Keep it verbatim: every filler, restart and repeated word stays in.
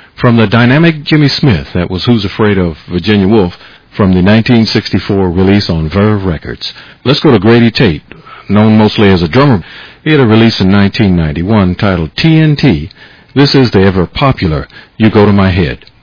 From the dynamic Jimmy Smith, that was Who's Afraid of Virginia Woolf, from the nineteen sixty-four release on Verve Records. Let's go to Grady Tate, known mostly as a drummer. He had a release in nineteen ninety-one titled T N T. This is the ever-popular You Go to My Head.